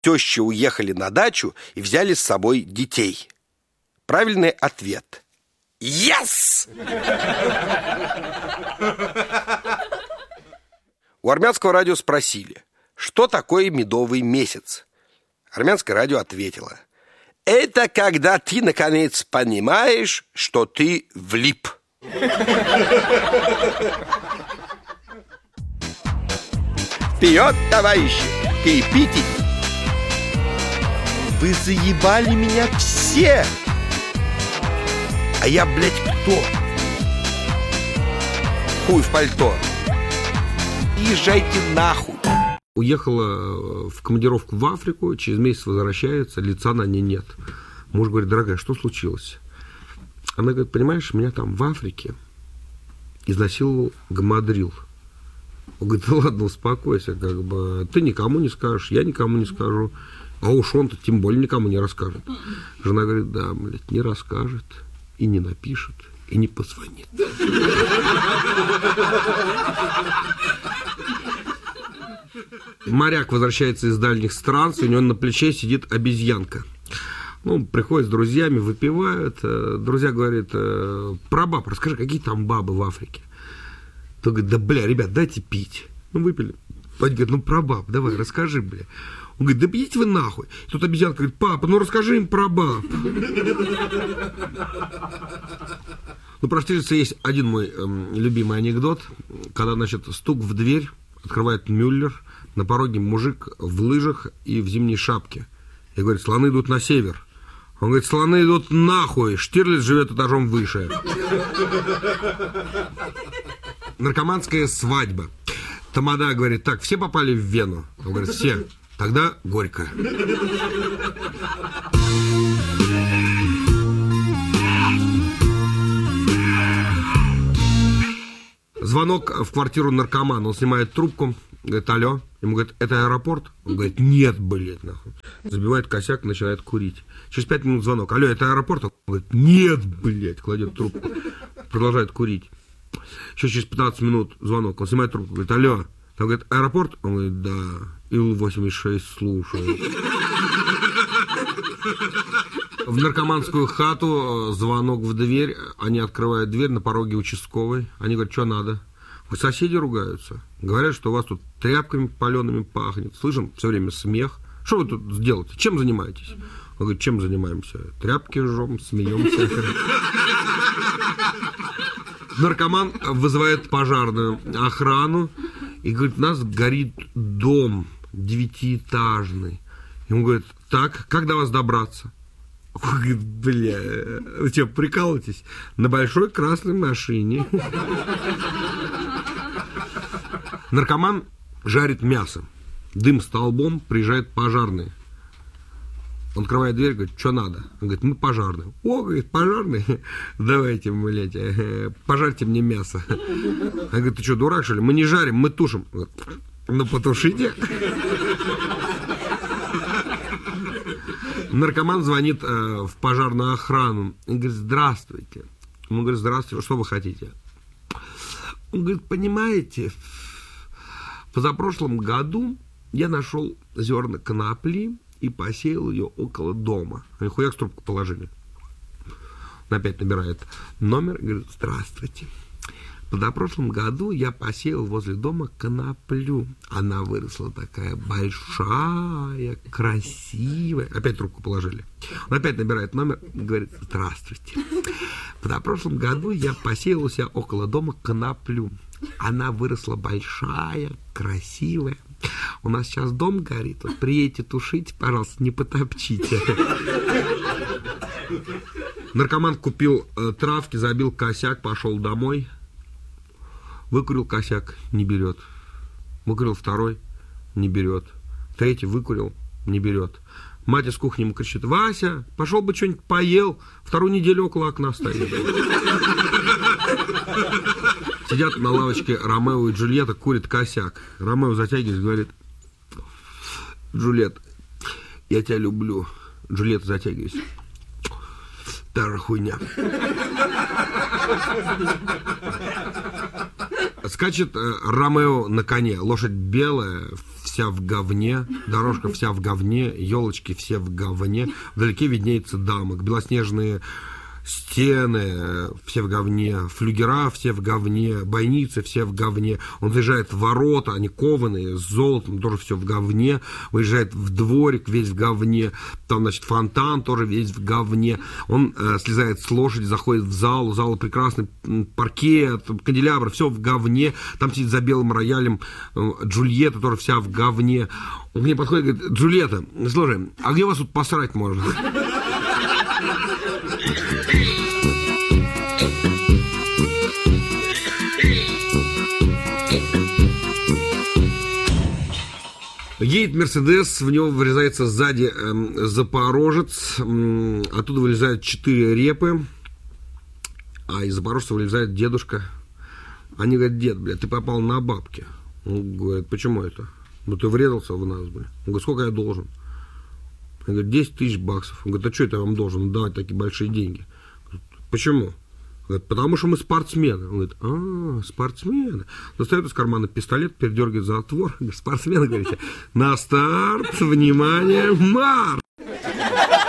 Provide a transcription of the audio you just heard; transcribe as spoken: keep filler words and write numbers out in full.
Тещи уехали на дачу и взяли с собой детей. Правильный ответ. Yes! У армянского радио спросили, что такое медовый месяц. Армянское радио ответило: это когда ты, наконец, понимаешь, что ты влип. Вперед, товарищи, крепитесь! Вы заебали меня все! А я, блядь, кто? Хуй в пальто. Езжайте нахуй. Уехала в командировку в Африку, через месяц возвращается, лица на ней нет. Муж говорит: дорогая, что случилось? Она говорит: понимаешь, меня там в Африке изнасиловал гамадрил. Он говорит: да ладно, успокойся, как бы ты никому не скажешь, я никому не скажу. А уж он-то тем более никому не расскажет. Жена говорит: да, блядь, не расскажет, и не напишет, и не позвонит. Моряк возвращается из дальних стран, у него на плече сидит обезьянка. Ну, приходят с друзьями, выпивают. Друзья говорят: про баб расскажи, какие там бабы в Африке. Тот говорит: да, бля, ребят, дайте пить. Ну, выпили. Пать говорит: ну, про баб, давай, расскажи, бля. Он говорит: да бейте вы нахуй. И тут обезьянка говорит: папа, ну расскажи им про баб. Ну, про Штирлица есть один мой эм, любимый анекдот. Когда, значит, стук в дверь, открывает Мюллер, на пороге мужик в лыжах и в зимней шапке. И говорит: слоны идут на север. Он говорит: слоны идут нахуй, Штирлиц живет этажом выше. Наркоманская свадьба. Тамада говорит: так, все попали в Вену? Он говорит: все. Тогда горько. Звонок в квартиру наркомана. Он снимает трубку, говорит: алло. Ему говорит: это аэропорт? Он говорит: нет, блядь, нахуй. Забивает косяк, начинает курить. Через пять минут звонок: алло, это аэропорт? Он говорит: нет, блядь, кладет трубку. Продолжает курить. Еще через пятнадцать минут звонок. Он снимает трубку, говорит: алло. Он говорит: аэропорт? Он говорит: да. Ил восемьдесят шесть слушаю. В наркоманскую хату звонок в дверь. Они открывают дверь, на пороге участковый. Они говорят: что надо? Соседи ругаются. Говорят, что у вас тут тряпками палеными пахнет. Слышим все время смех. Что вы тут сделаете? Чем занимаетесь? Он говорит: чем занимаемся? Тряпки жжем, смеемся. Наркоман вызывает пожарную охрану и говорит: у нас горит дом девятиэтажный. Ему говорят: так, как до вас добраться? Он говорит: бля, вы что, прикалываетесь? На большой красной машине. Наркоман жарит мясо. Дым столбом, приезжает пожарный. Он открывает дверь, говорит: что надо? Он говорит: мы пожарные. О, говорит, пожарные? Давайте, блядь, пожарьте мне мясо. Он говорит: ты что, дурак, что ли? Мы не жарим, мы тушим. Ну, потушите. Наркоман звонит э, в пожарную охрану. Он говорит: здравствуйте. Он говорит: здравствуйте, что вы хотите? Он говорит: понимаете, в позапрошлом году я нашел зерна конопли и посеял ее около дома. Они хуяк с трубку положили. Он опять набирает номер и говорит: здравствуйте. В позапрошлом году я посеял возле дома коноплю. Она выросла такая большая, красивая. Опять трубку положили. Он опять набирает номер и говорит: здравствуйте. В позапрошлом году я посеял у себя около дома коноплю. Она выросла большая, красивая. У нас сейчас дом горит. Вот приедете тушить, пожалуйста, не потопчите. Наркоман купил э, травки, забил косяк, пошел домой. Выкурил косяк, не берет. Выкурил второй, не берет. Третий выкурил, не берет. Мать из кухни ему кричит: Вася, пошел бы что-нибудь поел. Вторую неделю около окна стоит. Сидят на лавочке Ромео и Джульетта, курит косяк. Ромео затягивается и говорит: Джульетта, я тебя люблю. Джульетта затягивается: та же хуйня. Скачет э, Ромео на коне, лошадь белая, вся в говне, дорожка вся в говне, елочки все в говне. Вдалеке виднеется замок, белоснежные стены все в говне, флюгера все в говне, бойницы все в говне. Он заезжает в ворота, они кованые, с золотом, тоже все в говне. Выезжает в дворик, весь в говне. Там, значит, фонтан тоже весь в говне. Он э, слезает с лошади, заходит в зал. У зала прекрасный паркет, канделябр, все в говне. Там сидит за белым роялем э, Джульетта, тоже вся в говне. Он к ней подходит и говорит: Джульетта, слушай, а где вас тут посрать можно? Едет Мерседес, в него вырезается сзади э, запорожец, э, оттуда вылезают четыре репы, а из запорожца вылезает дедушка. Они говорят: дед, блядь, ты попал на бабки. Он говорит: почему это? Ну ты врезался в нас, блядь. Он говорит: сколько я должен? Он говорит: десять тысяч баксов. Он говорит: а что это я вам должен давать такие большие деньги? Говорит: почему? Говорит: потому что мы спортсмены. Он говорит: а, спортсмены. Достает из кармана пистолет, передергивает затвор. Говорит: спортсмены, говорите, на старт, внимание, марш!